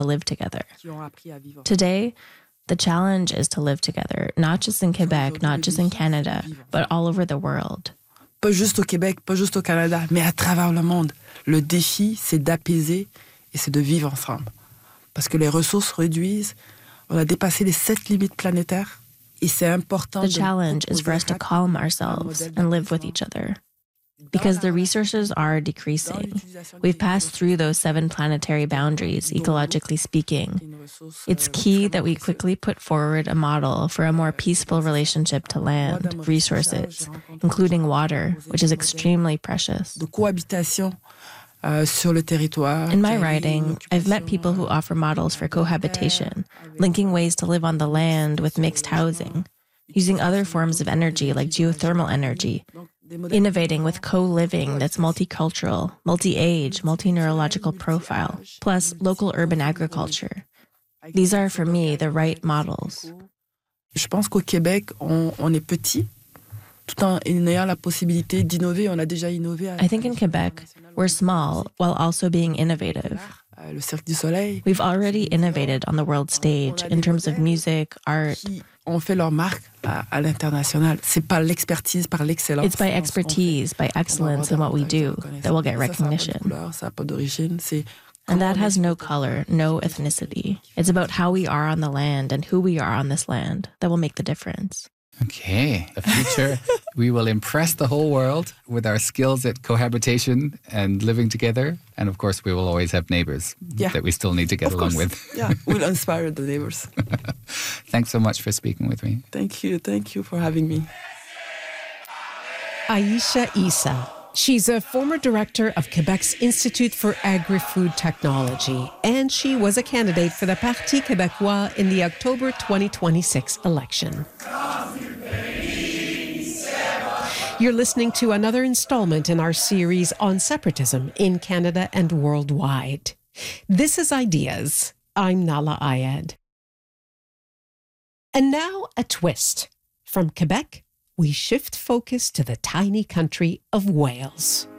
live together. Today, the challenge is to live together, not just in Quebec, not just in Canada, but all over the world. Pas juste au Québec, pas juste au Canada, mais à travers le monde. Le défi, c'est d'apaiser et c'est de vivre ensemble. Parce que les ressources réduisent, on a dépassé les 7 limites planétaires et c'est important. The challenge is for us to calm ourselves and live with each other. Because the resources are decreasing. We've passed through those 7 planetary boundaries, ecologically speaking. It's key that we quickly put forward a model for a more peaceful relationship to land, resources, including water, which is extremely precious. De cohabitation sur le territoire. In my writing, I've met people who offer models for cohabitation, linking ways to live on the land with mixed housing, using other forms of energy like geothermal energy, innovating with co-living that's multicultural, multi-age, multi-neurological profile, plus local urban agriculture. These are, for me, the right models. Je pense qu'au Québec, on est petit, tout en ayant la possibilité d'innover. On a déjà innové. I think in Quebec, we're small while also being innovative. Le Cirque du Soleil. We've already innovated on the world stage in terms of music, art. On fait leur marque à l'international. C'est pas l'expertise, par l'excellence. It's by expertise, by excellence in what we do that we'll get recognition. Ça n'a pas d'origine. And that has no color, no ethnicity. It's about how we are on the land and who we are on this land that will make the difference. Okay, the future, we will impress the whole world with our skills at cohabitation and living together. And of course, we will always have neighbors that we still need to get along with. Yeah, we'll inspire the neighbors. Thanks so much for speaking with me. Thank you for having me. Aisha Issa. She's a former director of Quebec's Institute for Agri-Food Technology, and she was a candidate for the Parti Québécois in the October 2026 election. You're listening to another installment in our series on separatism in Canada and worldwide. This is Ideas. I'm Nahlah Ayed. And now a twist. From Quebec, we shift focus to the tiny country of Wales.